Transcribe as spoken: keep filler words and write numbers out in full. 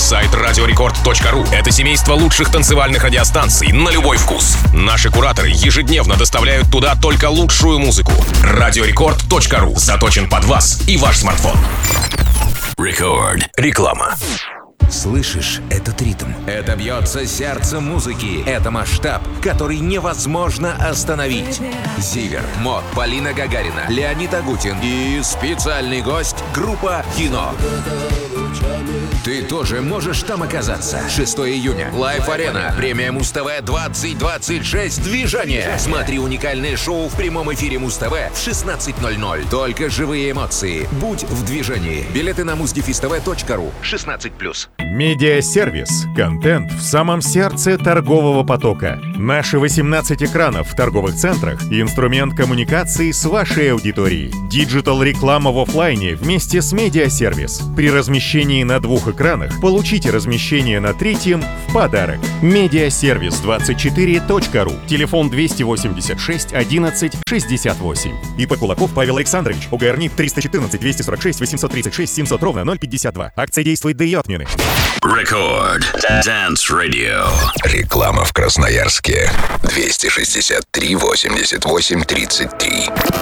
Сайт радио рекорд точка ру — это семейство лучших танцевальных радиостанций на любой вкус. Наши кураторы ежедневно доставляют туда только лучшую музыку. радио рекорд точка ру заточен под вас и ваш смартфон. Рекорд. Реклама. Слышишь этот ритм? Это бьется сердце музыки. Это масштаб, который невозможно остановить. Зиверт, Мот, Полина Гагарина, Леонид Агутин и специальный гость — группа «Кино». Ты тоже можешь там оказаться. шестого июня. Лайф-арена. Премия Муз-ТВ двадцать двадцать шесть. Движение. Смотри уникальное шоу в прямом эфире Муз-ТВ в шестнадцать ноль ноль. Только живые эмоции. Будь в движении. Билеты на муз дефис тэ вэ точка ру. шестнадцать плюс. Медиасервис. Контент в самом сердце торгового потока. Наши восемнадцать экранов в торговых центрах – инструмент коммуникации с вашей аудиторией. Диджитал-реклама в офлайне вместе с медиасервис. При размещении на двух экранах получите размещение на третьем в подарок. медиасервис двадцать четыре точка ру. Телефон двести восемьдесят шесть одиннадцать шестьдесят восемь. ИП Кулаков Павел Александрович. ОГРНИ триста четырнадцать двести сорок шесть восемьсот тридцать шесть семьсот ровно ноль пятьдесят два. Акция действует до ее отмены. Рекорд. Dance Radio. Реклама в Красноярске. двести шестьдесят три восемьдесят восемь тридцать три.